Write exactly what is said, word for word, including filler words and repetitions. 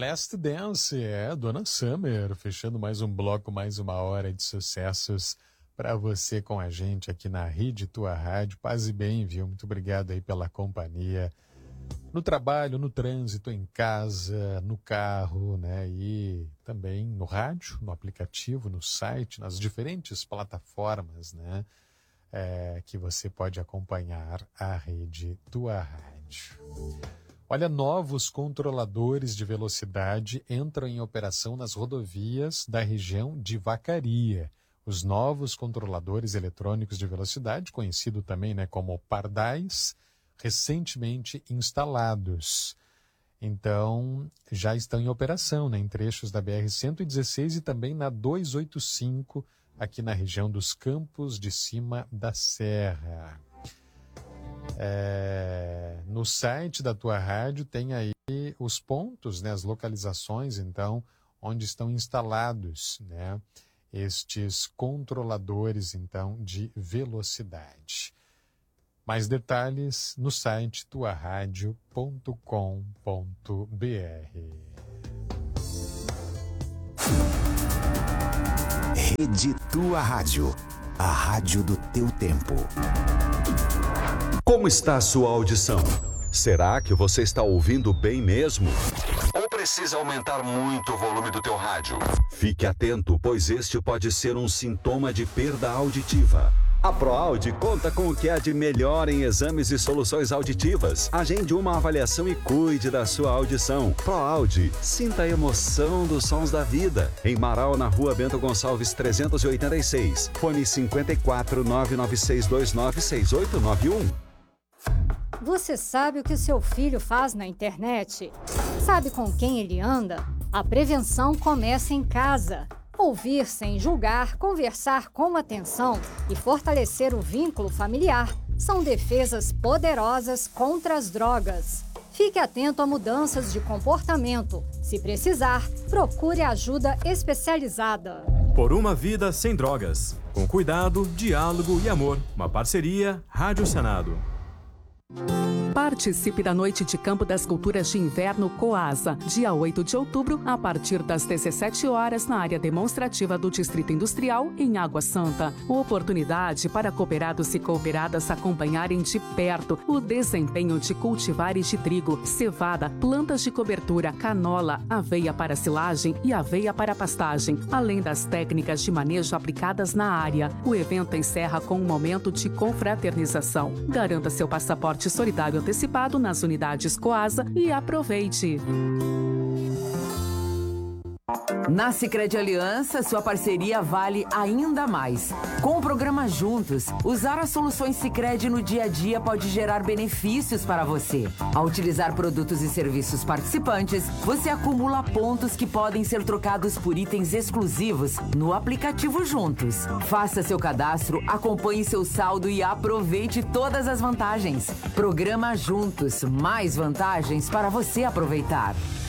Last Dance, é, Donna Summer, fechando mais um bloco, mais uma hora de sucessos para você com a gente aqui na Rede Tua Rádio. Paz e bem, viu? Muito obrigado aí pela companhia. No trabalho, no trânsito, em casa, no carro, né? E também no rádio, no aplicativo, no site, nas diferentes plataformas, né? É, que você pode acompanhar a Rede Tua Rádio. Olha, novos controladores de velocidade entram em operação nas rodovias da região de Vacaria. Os novos controladores eletrônicos de velocidade, conhecido também, né, como pardais, recentemente instalados. Então, já estão em operação, né, em trechos da B R cento e dezesseis e também na duzentos e oitenta e cinco, aqui na região dos Campos de Cima da Serra. É, no site da Tua Rádio tem aí os pontos, né, as localizações, então, onde estão instalados, né, estes controladores, então, de velocidade. Mais detalhes no site tua rádio ponto com ponto b r. Rede Tua Rádio, a rádio do teu tempo. Como está a sua audição? Será que você está ouvindo bem mesmo? Ou precisa aumentar muito o volume do teu rádio? Fique atento, pois este pode ser um sintoma de perda auditiva. A ProAudio conta com o que há de melhor em exames e soluções auditivas. Agende uma avaliação e cuide da sua audição. ProAudio, sinta a emoção dos sons da vida. Em Marau, na rua Bento Gonçalves trezentos e oitenta e seis. Fone cinco quatro nove nove seis dois nove seis oito nove um. Você sabe o que o seu filho faz na internet? Sabe com quem ele anda? A prevenção começa em casa. Ouvir sem julgar, conversar com atenção e fortalecer o vínculo familiar são defesas poderosas contra as drogas. Fique atento a mudanças de comportamento. Se precisar, procure ajuda especializada. Por uma vida sem drogas. Com cuidado, diálogo e amor. Uma parceria Rádio Senado. Participe da Noite de Campo das Culturas de Inverno Coasa, dia oito de outubro, a partir das dezessete horas, na área demonstrativa do Distrito Industrial, em Água Santa. Oportunidade para cooperados e cooperadas acompanharem de perto o desempenho de cultivares de trigo, cevada, plantas de cobertura, canola, aveia para silagem e aveia para pastagem, além das técnicas de manejo aplicadas na área. O evento encerra com um momento de confraternização. Garanta seu passaporte solidário antecipado nas unidades Coasa e aproveite. Na Sicredi Aliança, sua parceria vale ainda mais. Com o programa Juntos, usar as soluções Sicredi no dia a dia pode gerar benefícios para você. Ao utilizar produtos e serviços participantes, você acumula pontos que podem ser trocados por itens exclusivos no aplicativo Juntos. Faça seu cadastro, acompanhe seu saldo e aproveite todas as vantagens. Programa Juntos, mais vantagens para você aproveitar.